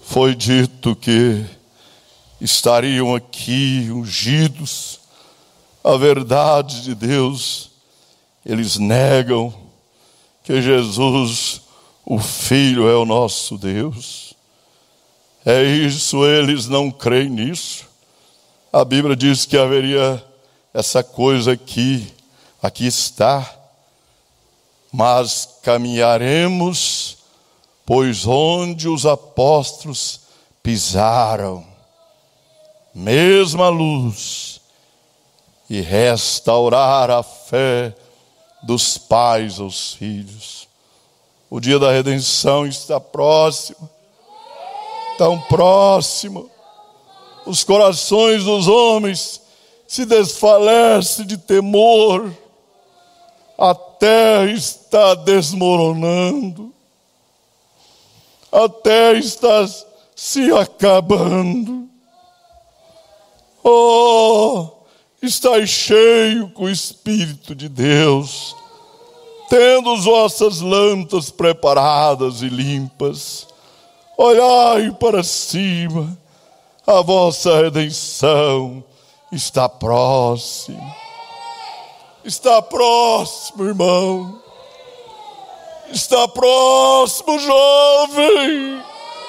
foi dito que estariam aqui ungidos a verdade de Deus. Eles negam que Jesus, o Filho, é o nosso Deus. É isso, eles não creem nisso. A Bíblia diz que haveria essa coisa aqui está. Mas caminharemos, pois onde os apóstolos pisaram, mesma luz, e restaurar a fé dos pais aos filhos. O dia da redenção está próximo, tão próximo. Os corações dos homens se desfalecem de temor. A terra está desmoronando. A terra está se acabando. Oh, está cheio com o Espírito de Deus, tendo as vossas lâmpadas preparadas e limpas. Olhai para cima, a vossa redenção está próxima. Está próximo, irmão. Está próximo, jovem.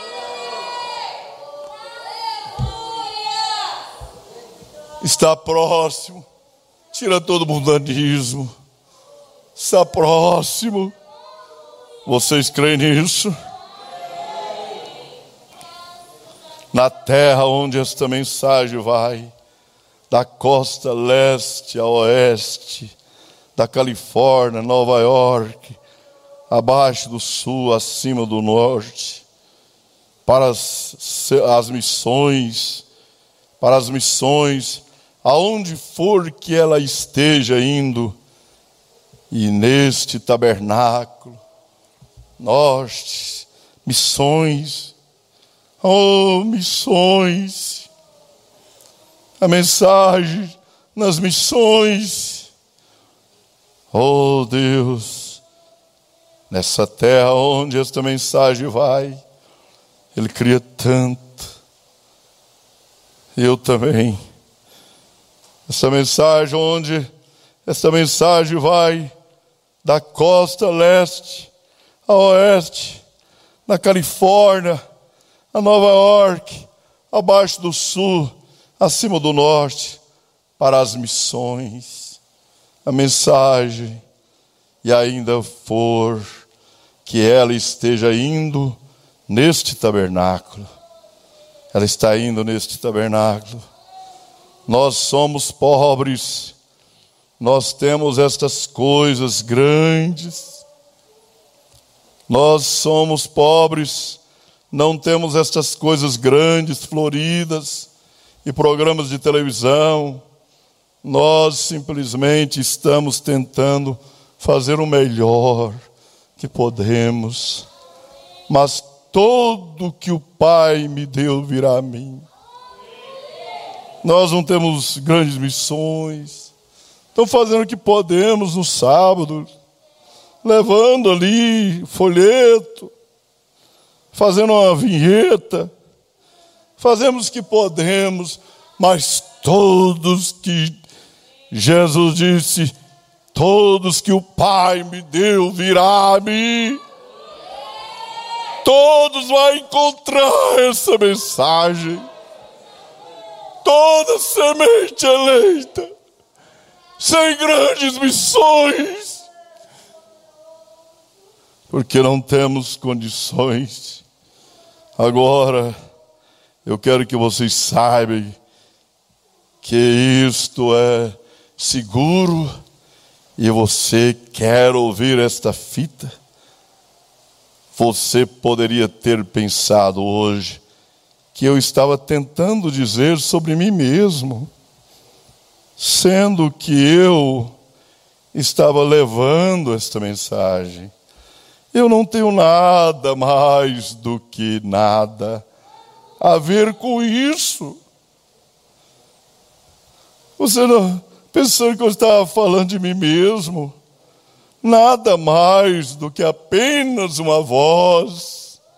Está próximo. Tira todo o mundanismo. Está próximo. Vocês creem nisso? Na terra onde esta mensagem vai, da costa leste a oeste, da Califórnia, Nova York, abaixo do sul, acima do norte, para as missões, aonde for que ela esteja indo, e neste tabernáculo, nós, missões, oh missões, a mensagem nas missões. Oh Deus, nessa terra onde esta mensagem vai, Ele cria tanto. Eu também. Essa mensagem onde esta mensagem vai, da costa leste a oeste, na Califórnia, a Nova York, abaixo do sul, acima do norte, para as missões, a mensagem, e ainda for que ela esteja indo neste tabernáculo. Ela está indo neste tabernáculo. Nós somos pobres, nós temos estas coisas grandes. Nós somos pobres, não temos estas coisas grandes, floridas, e programas de televisão. Nós simplesmente estamos tentando fazer o melhor que podemos. Mas tudo que o Pai me deu virá a mim. Nós não temos grandes missões. Estamos fazendo o que podemos no sábado, levando ali folheto, fazendo uma vinheta. Fazemos o que podemos, mas todos que Jesus disse, todos que o Pai me deu virá a mim. Todos vão encontrar essa mensagem. Toda semente eleita, sem grandes missões, porque não temos condições. Agora, eu quero que vocês saibam que isto é seguro, e você quer ouvir esta fita. Você poderia ter pensado hoje que eu estava tentando dizer sobre mim mesmo, sendo que eu estava levando esta mensagem. Eu não tenho nada mais do que nada a ver com isso. Você não pensando que eu estava falando de mim mesmo? Nada mais do que apenas uma voz